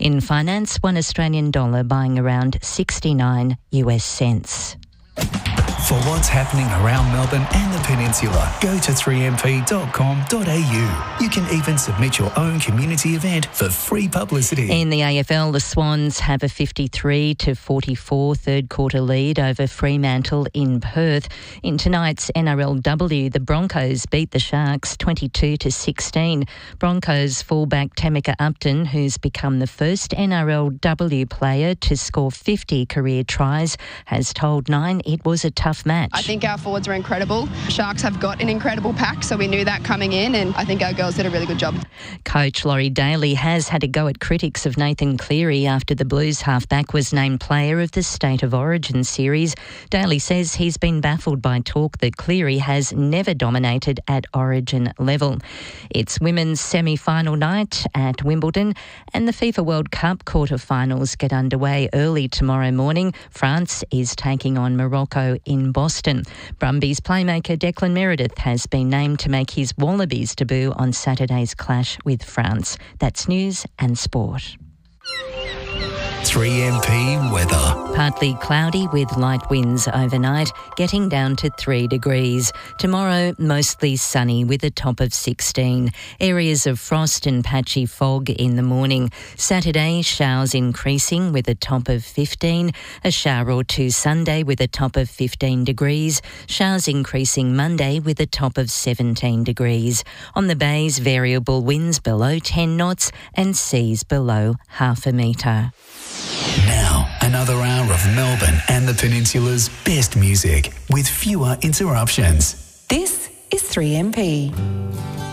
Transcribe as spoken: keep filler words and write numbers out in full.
In finance, one Australian dollar buying around sixty-nine US cents. For what's happening around Melbourne and the Peninsula, go to three m p dot com dot a u. You can even submit your own community event for free publicity. In the A F L, the Swans have a fifty-three to forty-four third quarter lead over Fremantle in Perth. In tonight's N R L W, the Broncos beat the Sharks twenty-two to sixteen. Broncos fullback Temeka Upton, who's become the first N R L W player to score fifty career tries, has told Nine it was a tough match. I think our forwards are incredible. Sharks have got an incredible pack, so we knew that coming in, and I think our girls did a really good job. Coach Laurie Daly has had a go at critics of Nathan Cleary after the Blues halfback was named Player of the State of Origin series. Daly says he's been baffled by talk that Cleary has never dominated at Origin level. It's women's semi-final night at Wimbledon, and the FIFA World Cup quarter-finals get underway early tomorrow morning. France is taking on Morocco in Boston. Brumbies playmaker Declan Meredith has been named to make his Wallabies debut on Saturday's clash with France. That's news and sport. three M P weather. Partly cloudy with light winds overnight, getting down to three degrees. Tomorrow, mostly sunny with a top of sixteen. Areas of frost and patchy fog in the morning. Saturday, showers increasing with a top of fifteen. A shower or two Sunday with a top of fifteen degrees. Showers increasing Monday with a top of seventeen degrees. On the bays, variable winds below ten knots and seas below half a metre. Now, another hour of Melbourne and the Peninsula's best music with fewer interruptions. This is three M P.